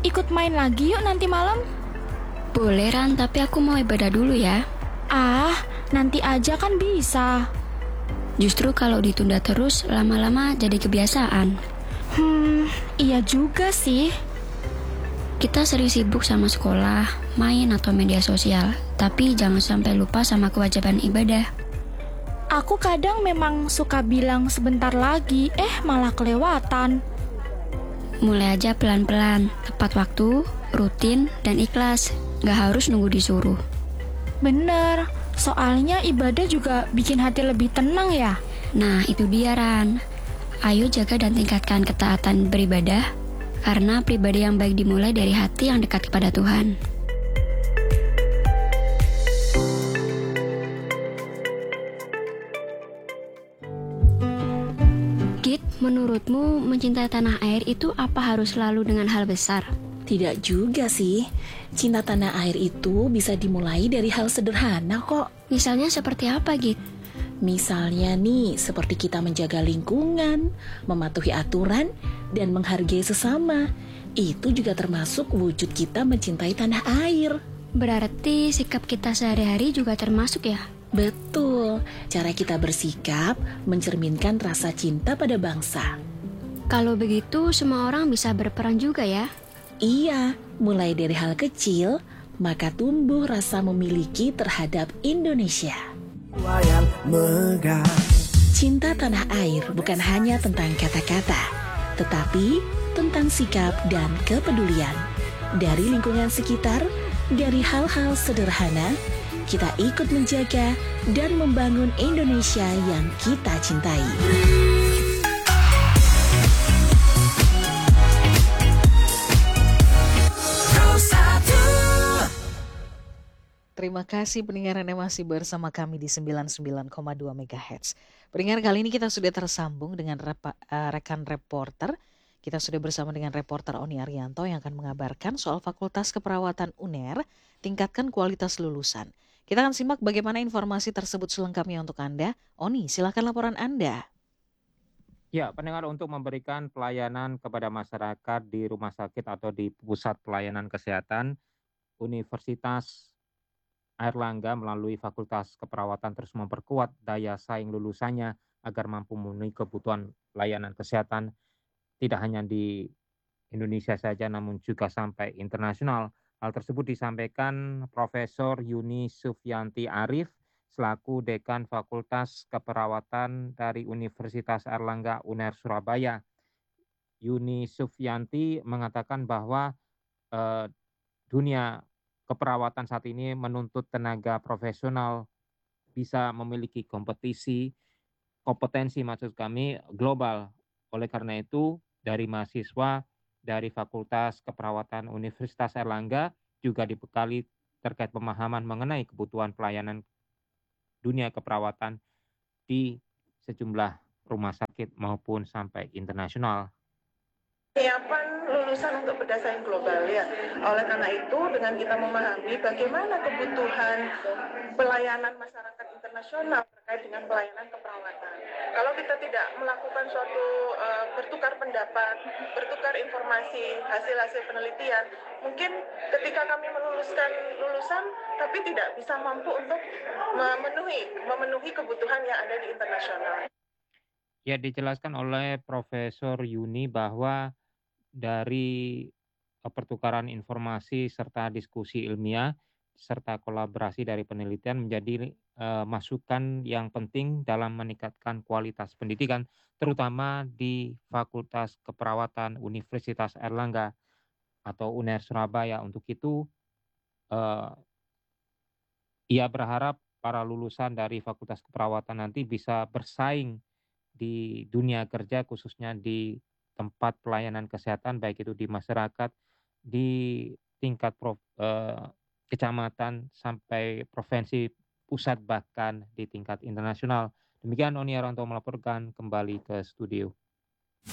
ikut main lagi yuk nanti malam. Boleh Ran, tapi aku mau ibadah dulu ya. Ah, nanti aja kan bisa. Justru kalau ditunda terus, lama-lama jadi kebiasaan. Iya juga sih. Kita sering sibuk sama sekolah, main atau media sosial, tapi jangan sampai lupa sama kewajiban ibadah. Aku kadang memang suka bilang sebentar lagi, malah kelewatan. Mulai aja pelan-pelan, tepat waktu, rutin, dan ikhlas. Gak harus nunggu disuruh. Bener, soalnya ibadah juga bikin hati lebih tenang ya. Nah, itu dia Ran. Ayo jaga dan tingkatkan ketaatan beribadah, karena pribadi yang baik dimulai dari hati yang dekat kepada Tuhan. Git, menurutmu mencintai tanah air itu apa harus selalu dengan hal besar? Tidak juga sih. Cinta tanah air itu bisa dimulai dari hal sederhana kok. Misalnya seperti apa, Git? Misalnya nih, seperti kita menjaga lingkungan, mematuhi aturan, dan menghargai sesama. Itu juga termasuk wujud kita mencintai tanah air. Berarti sikap kita sehari-hari juga termasuk ya? Betul, cara kita bersikap mencerminkan rasa cinta pada bangsa. Kalau begitu, semua orang bisa berperan juga ya? Iya, mulai dari hal kecil, maka tumbuh rasa memiliki terhadap Indonesia. Cinta tanah air bukan hanya tentang kata-kata, tetapi tentang sikap dan kepedulian. Dari lingkungan sekitar, dari hal-hal sederhana, kita ikut menjaga dan membangun Indonesia yang kita cintai. Terima kasih pendengar Anda masih bersama kami di 99,2 MHz. Pendengar, kali ini kita sudah tersambung dengan rekan reporter. Kita sudah bersama dengan reporter Oni Arianto yang akan mengabarkan soal Fakultas Keperawatan UNER, tingkatkan kualitas lulusan. Kita akan simak bagaimana informasi tersebut selengkapnya untuk Anda. Oni, silakan laporan Anda. Ya, pendengar, untuk memberikan pelayanan kepada masyarakat di rumah sakit atau di pusat pelayanan kesehatan, Universitas Airlangga melalui Fakultas Keperawatan terus memperkuat daya saing lulusannya agar mampu memenuhi kebutuhan layanan kesehatan tidak hanya di Indonesia saja namun juga sampai internasional. Hal tersebut disampaikan Profesor Yuni Sufyanti Arif selaku Dekan Fakultas Keperawatan dari Universitas Airlangga UNER Surabaya. Yuni Sufyanti mengatakan bahwa dunia keperawatan saat ini menuntut tenaga profesional bisa memiliki kompetensi maksud kami global. Oleh karena itu, dari mahasiswa dari Fakultas Keperawatan Universitas Airlangga juga dibekali terkait pemahaman mengenai kebutuhan pelayanan dunia keperawatan di sejumlah rumah sakit maupun sampai internasional. Penyiapan lulusan untuk berdasarkan global ya. Oleh karena itu, dengan kita memahami bagaimana kebutuhan pelayanan masyarakat internasional terkait dengan pelayanan keperawatan. Kalau kita tidak melakukan suatu bertukar pendapat, bertukar informasi, hasil-hasil penelitian, mungkin ketika kami meluluskan lulusan, tapi tidak bisa mampu untuk memenuhi kebutuhan yang ada di internasional. Ya, dijelaskan oleh Profesor Yuni bahwa dari pertukaran informasi serta diskusi ilmiah serta kolaborasi dari penelitian menjadi masukan yang penting dalam meningkatkan kualitas pendidikan, terutama di Fakultas Keperawatan Universitas Airlangga atau UNER Surabaya. Untuk itu, ia berharap para lulusan dari Fakultas Keperawatan nanti bisa bersaing di dunia kerja, khususnya di tempat pelayanan kesehatan, baik itu di masyarakat, di tingkat kecamatan sampai provinsi, pusat, bahkan di tingkat internasional. Demikian Oni Arianto melaporkan kembali ke studio.